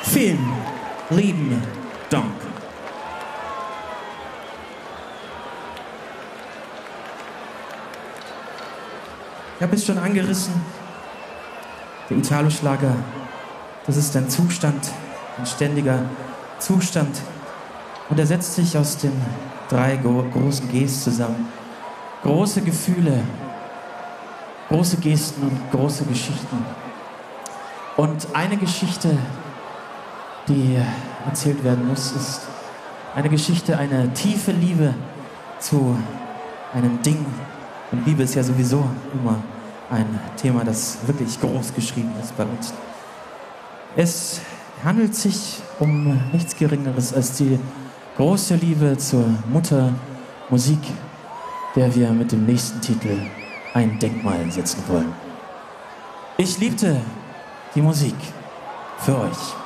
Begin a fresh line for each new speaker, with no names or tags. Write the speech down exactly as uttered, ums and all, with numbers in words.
Vielen lieben Dank. Ich habe es schon angerissen. Der Italo-Schlager, das ist ein Zustand, ein ständiger Zustand. Und er setzt sich aus den drei gro großen Gs zusammen. Große Gefühle, große Gesten und große Geschichten. Und eine Geschichte, die erzählt werden muss, ist eine Geschichte, eine tiefe Liebe zu einem Ding. Und Liebe ist ja sowieso immer ein Thema, das wirklich groß geschrieben ist bei uns. Es handelt sich um nichts Geringeres als die große Liebe zur Mutter Musik, der wir mit dem nächsten Titel ein Denkmal setzen wollen. Ich liebte die Musik für euch.